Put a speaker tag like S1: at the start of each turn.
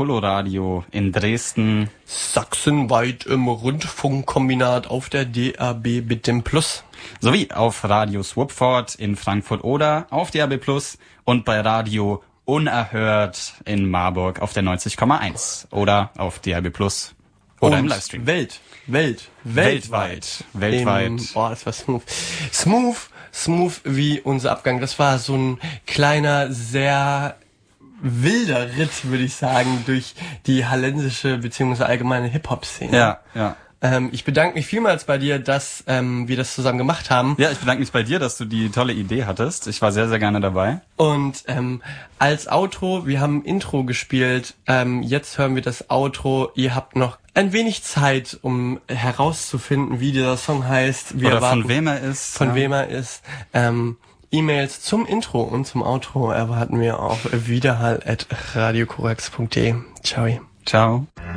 S1: Coloradio in Dresden.
S2: Sachsenweit im Rundfunkkombinat auf der DAB Bitim Plus.
S1: Sowie auf Radio Swupford in Frankfurt oder auf DAB Plus und bei Radio Unerhört in Marburg auf der 90,1 oder auf DAB Plus oder im Livestream.
S2: Weltweit. Das war smooth. Smooth wie unser Abgang. Das war so ein kleiner, sehr wilder Ritt, würde ich sagen, durch die hallensische bzw. allgemeine Hip-Hop-Szene.
S1: Ja.
S2: Ich bedanke mich vielmals bei dir, dass wir das zusammen gemacht haben.
S1: Ja, ich bedanke mich bei dir, dass du die tolle Idee hattest. Ich war sehr, sehr gerne dabei.
S2: Und als Outro, wir haben ein Intro gespielt, jetzt hören wir das Outro. Ihr habt noch ein wenig Zeit, um herauszufinden, wie dieser Song heißt.
S1: Oder von wem er ist.
S2: Wem er ist. E-Mails zum Intro und zum Outro erwarten wir auf widerhall@radiokorax.de. Ciao.
S1: Ciao.